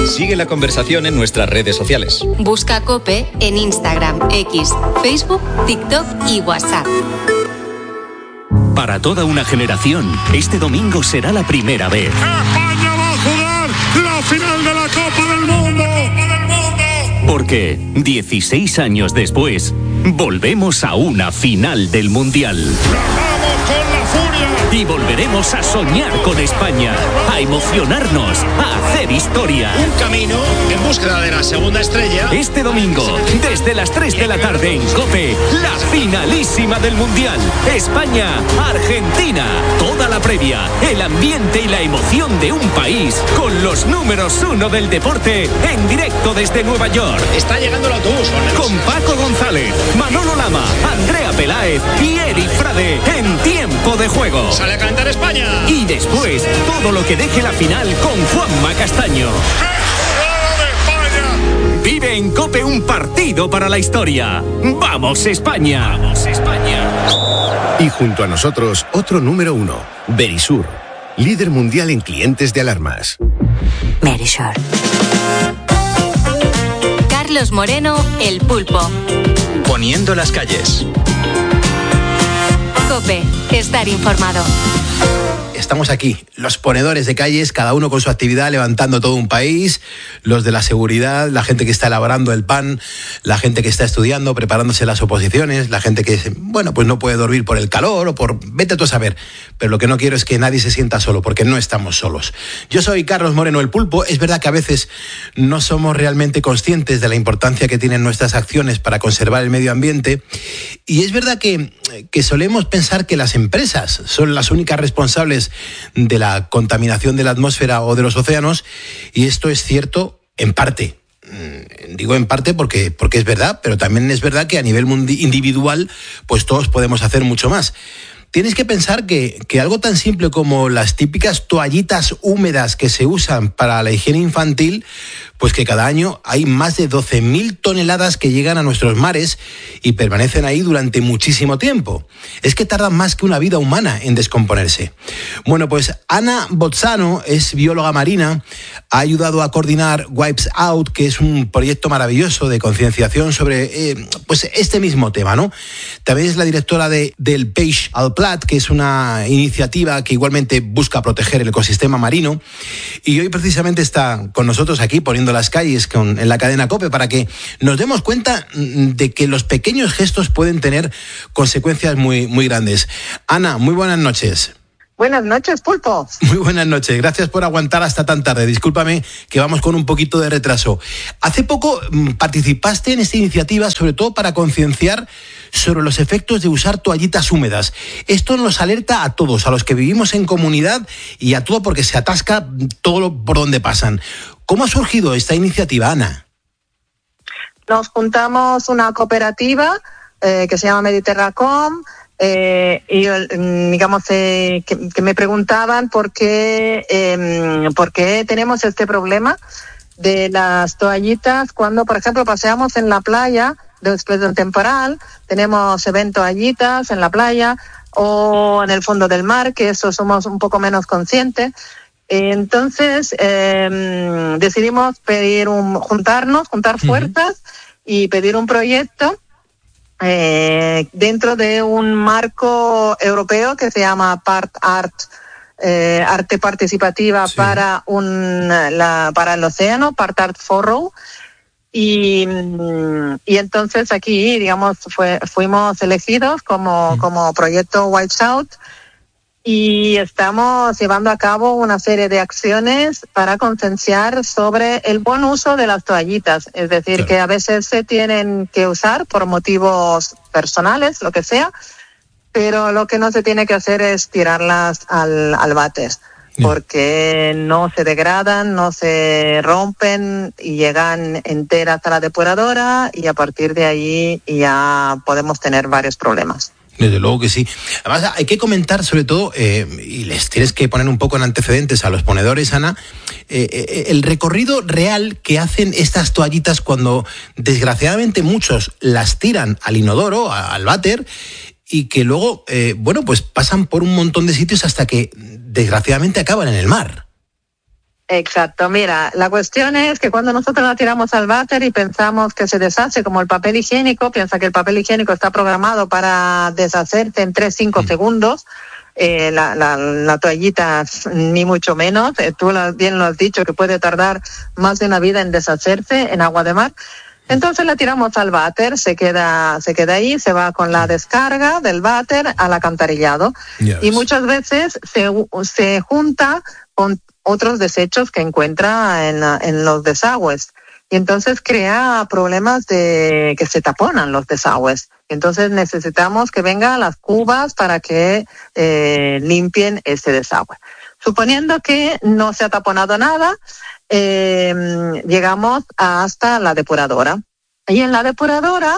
Sigue la conversación en nuestras redes sociales. Busca COPE en Instagram, X, Facebook, TikTok y WhatsApp. Para toda una generación, este domingo será la primera vez. ¡España va a jugar la final de la Copa del Mundo! Porque 16 años después, volvemos a una final del Mundial. ¡Vamos con la furia! Y volveremos a soñar con España, a emocionarnos, a hacer historia. Un camino en búsqueda de la segunda estrella. Este domingo, desde las 3 de la tarde en COPE, la finalísima del Mundial. España-Argentina. Toda la previa, el ambiente y la emoción de un país con los números 1 del deporte en directo desde Nueva York. Está llegando el autobús. Con Paco González, Manolo Lama, Andrea Peláez y Eric Frade en tiempo de juego. Sale a cantar España. Y después, todo lo que deje la final con Juanma Castaño. Vive en COPE un partido para la historia. ¡Vamos, España! ¡Vamos, España! Y junto a nosotros, otro número 1, Verisur, líder mundial en clientes de alarmas. Verisur. Carlos Moreno, El Pulpo. Poniendo las calles. COPE, estar informado. Estamos aquí, los ponedores de calles, cada uno con su actividad, levantando todo un país, los de la seguridad, la gente que está elaborando el pan, la gente que está estudiando, preparándose las oposiciones, la gente que, bueno, pues no puede dormir por el calor o por... vete tú a saber. Pero lo que no quiero es que nadie se sienta solo, porque no estamos solos. Yo soy Carlos Moreno, El Pulpo. Es verdad que a veces no somos realmente conscientes de la importancia que tienen nuestras acciones para conservar el medio ambiente. Y es verdad que solemos pensar que las empresas son las únicas responsables de la contaminación de la atmósfera o de los océanos, y esto es cierto en parte. Digo en parte porque es verdad, pero también es verdad que a nivel individual pues todos podemos hacer mucho más. Tienes que pensar que algo tan simple como las típicas toallitas húmedas que se usan para la higiene infantil, pues que cada año hay más de 12.000 toneladas que llegan a nuestros mares y permanecen ahí durante muchísimo tiempo. Es que tardan más que una vida humana en descomponerse. Bueno, pues Ana Bozzano es bióloga marina, ha ayudado a coordinar Wipes Out, que es un proyecto maravilloso de concienciación sobre pues este mismo tema, ¿no? También es la directora del Peix al Plat, que es una iniciativa que igualmente busca proteger el ecosistema marino, y hoy precisamente está con nosotros aquí poniendo las calles en la cadena COPE para que nos demos cuenta de que los pequeños gestos pueden tener consecuencias muy, muy grandes. Ana, muy buenas noches. Buenas noches, Pulpo. Muy buenas noches, gracias por aguantar hasta tan tarde. Discúlpame que vamos con un poquito de retraso. Hace poco participaste en esta iniciativa, sobre todo para concienciar sobre los efectos de usar toallitas húmedas. Esto nos alerta a todos, a los que vivimos en comunidad y a todo, porque se atasca todo por donde pasan. ¿Cómo ha surgido esta iniciativa, Ana? Nos juntamos una cooperativa que se llama Mediterracom, y digamos que me preguntaban por qué tenemos este problema de las toallitas cuando, por ejemplo, paseamos en la playa después del temporal. Se ven toallitas en la playa o en el fondo del mar, que eso somos un poco menos conscientes. Entonces decidimos juntar fuerzas y pedir un proyecto dentro de un marco europeo que se llama Part Art, arte participativa, sí, para el océano, Part Art Forrow. Y entonces aquí, digamos, fuimos elegidos como proyecto Wipes Out, y estamos llevando a cabo una serie de acciones para concienciar sobre el buen uso de las toallitas. Es decir, claro, que a veces se tienen que usar por motivos personales, lo que sea, pero lo que no se tiene que hacer es tirarlas al váter, porque no se degradan, no se rompen y llegan enteras a la depuradora, y a partir de ahí ya podemos tener varios problemas. Desde luego que sí. Además, hay que comentar sobre todo, y les tienes que poner un poco en antecedentes a los ponedores, Ana, el recorrido real que hacen estas toallitas cuando desgraciadamente muchos las tiran al inodoro, al váter, y que luego, pues pasan por un montón de sitios hasta que desgraciadamente acaban en el mar. Exacto, mira, la cuestión es que cuando nosotros la tiramos al váter y pensamos que se deshace como el papel higiénico, piensa que el papel higiénico está programado para deshacerse en 3-5 segundos, la toallita ni mucho menos, tú bien lo has dicho que puede tardar más de una vida en deshacerse en agua de mar. Entonces la tiramos al váter, se queda ahí, se va con la descarga del váter al alcantarillado y muchas veces se junta con otros desechos que encuentra en los desagües y entonces crea problemas de que se taponan los desagües. Entonces necesitamos que vengan las cubas para que limpien ese desagüe. Suponiendo que no se ha taponado nada, llegamos hasta la depuradora. Y en la depuradora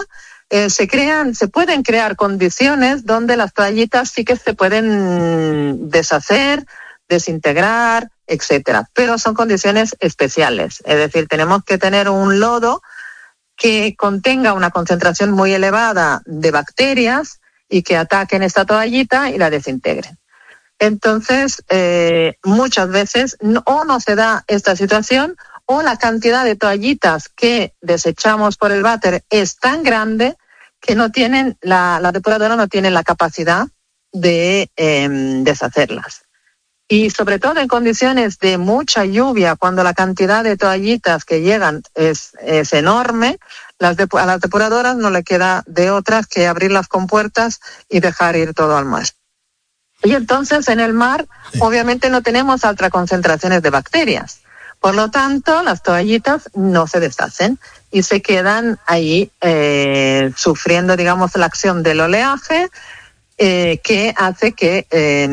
se pueden crear condiciones donde las toallitas sí que se pueden deshacer, desintegrar, etcétera. Pero son condiciones especiales. Es decir, tenemos que tener un lodo que contenga una concentración muy elevada de bacterias y que ataquen esta toallita y la desintegren. Entonces, muchas veces o no se da esta situación o la cantidad de toallitas que desechamos por el váter es tan grande que no tienen la depuradora no tiene la capacidad de deshacerlas. Y sobre todo en condiciones de mucha lluvia, cuando la cantidad de toallitas que llegan es enorme, a las depuradoras no le queda de otras que abrir las compuertas y dejar ir todo al mar. Y entonces en el mar obviamente no tenemos altas concentraciones de bacterias. Por lo tanto, las toallitas no se deshacen y se quedan ahí sufriendo, digamos, la acción del oleaje, que hace que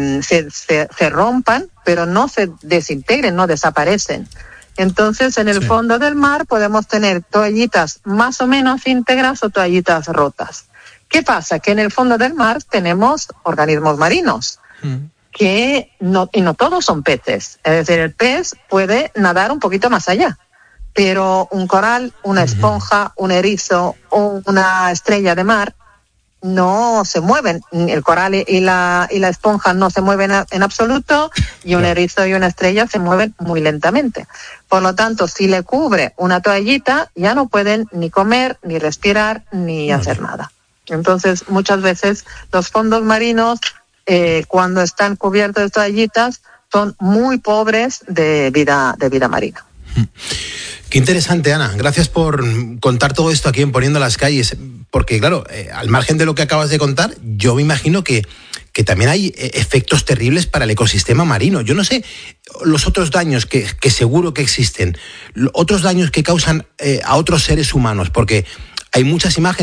se rompan, pero no se desintegren, no desaparecen. Entonces, en el fondo del mar podemos tener toallitas más o menos íntegras o toallitas rotas. ¿Qué pasa? Que en el fondo del mar tenemos organismos marinos, que no todos son peces. Es decir, el pez puede nadar un poquito más allá, pero un coral, una esponja, un erizo o una estrella de mar no se mueven. El coral y la esponja no se mueven en absoluto y un erizo y una estrella se mueven muy lentamente. Por lo tanto, si le cubre una toallita, ya no pueden ni comer, ni respirar, ni hacer nada. Entonces, muchas veces los fondos marinos, cuando están cubiertos de toallitas, son muy pobres de vida marina. Qué interesante, Ana. Gracias por contar todo esto aquí en Poniendo las Calles. Porque, claro, al margen de lo que acabas de contar, yo me imagino que también hay efectos terribles para el ecosistema marino. Yo no sé los otros daños que seguro que existen, otros daños que causan a otros seres humanos, porque hay muchas imágenes